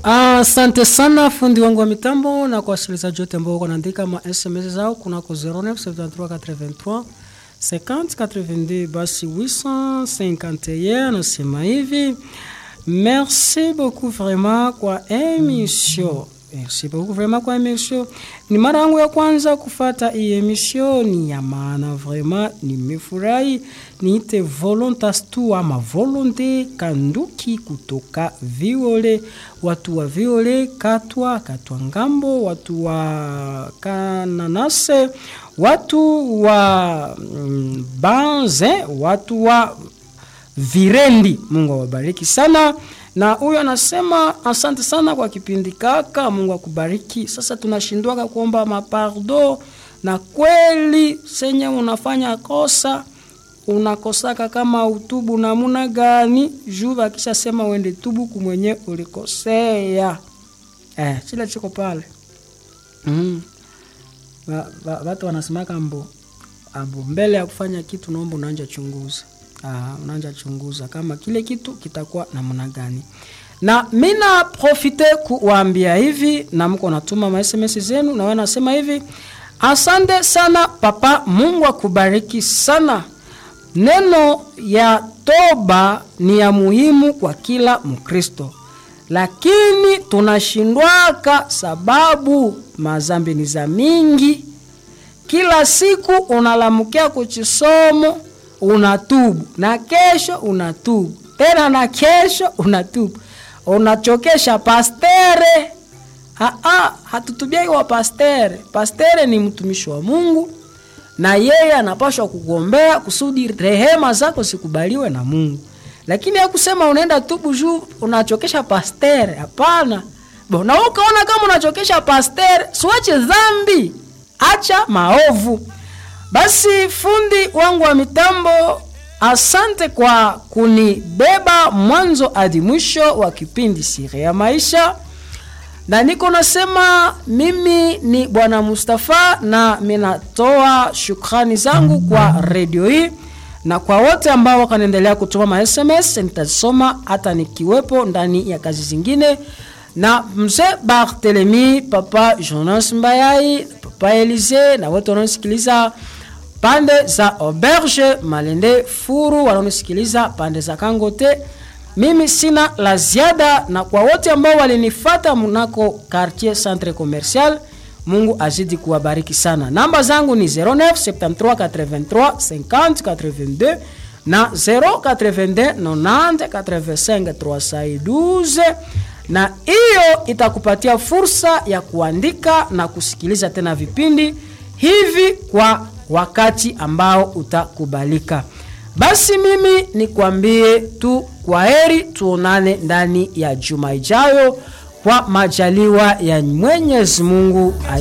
Asante sana fundi wangu wa mitambo na kwa wasikilizaji wote ambao wanaandika ma SMS zao kunako 097383 5082 basi 851 nasema hivi. Merci beaucoup vraiment kwa émission. Merci beaucoup vraiment kwa émission. Ni mara yangu ya kwanza kufuata hii émission, ni ya maana vraiment, nimefurahi. Niite Volontas tu ama Volonté Kanduki kutoka Viole, watu wa Viole, Katwa Ngambo, watu wa Kananase, watu wa Banze, watu wa Virendi. Mungu awabariki sana. Na huyo anasema asante sana kwa kipindi kaka, Mungu akubariki. Sasa tunashindwa kuomba mapardo, na kweli senye unafanya kosa unakosaka kama utubu namuna gani, juba kisha sema uende tubu kumwenye ulikosea. Sila chiko pale. Watu wanasema kambo mbele ya kufanya kitu naomba unaanza chunguza. Unaanza chunguza kama kile kitu kitakuwa namna gani. Na mina profite kuwaambia hivi, na mko natuma ma SMS zenu, na wana nasema hivi: asante sana papa, Mungu akubariki sana. Neno ya toba ni ya muhimu kwa kila Mkristo, lakini tunashindwaka sababu mazambi ni za mingi. Kila siku unalamukia kuchisomo, unatubu, na kesho unatubu, tena na kesho unatubu. Unachokesha pastere. Hatutubia wa pastere. Pastere ni mtumishi wa Mungu, na yeye anapaswa kukuombea kusudi rehema zako sikubaliwe na Mungu. Lakini hakusema unaenda tubu juu unachokesha pastere. Hapana. Na ukaona kama unachokesha pastere, siwache dhambi, acha maovu. Basi fundi wangu wa mitambo, asante kwa kunibeba mwanzo hadi mwisho wa kipindi Siri ya Maisha. Na niko nasema mimi ni Bwana Mustafa, na minatoa shukrani zangu kwa radio hii na kwa wote ambao wakaendelea kutuma ma SMS. Nitasoma hata nikiwepo ndani ya kazi zingine. Na mzee Barthelemy, papa Jonas Mbayai, papa Elize, na wote wanaosikiliza pande za Auberge, Malende, Furu, wanaosikiliza pande za Kangote, mimi sina la ziada. Na kwa wote ambao walinifuata mnako quartier centre commercial, Mungu azidi kuwabariki sana. Namba zangu ni 0973835082 na 0829085 na hiyo itakupatia fursa ya kuandika na kusikiliza tena vipindi hivi kwa wakati ambao utakubalika. Basi mimi nikwambie tu kwaheri, tuonane ndani ya juma ijayo kwa majaliwa ya Mwenyezi Mungu.